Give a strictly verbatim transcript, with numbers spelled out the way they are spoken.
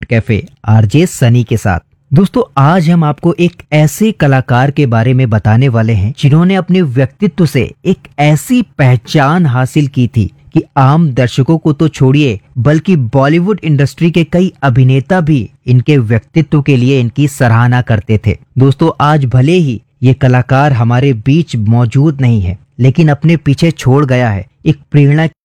Cafe RJ Sunny के साथ। दोस्तों, आज हम आपको एक ऐसे कलाकार के बारे में बताने वाले हैं जिन्होंने अपने व्यक्तित्व से एक ऐसी पहचान हासिल की थी कि आम दर्शकों को तो छोड़िए बल्कि बॉलीवुड इंडस्ट्री के कई अभिनेता भी इनके व्यक्तित्व के लिए इनकी सराहना करते थे। दोस्तों, आज भले ही ये कलाकार हमारे बीच मौजूद नहीं है, लेकिन अपने पीछे छोड़ गया है एक प्रेरणा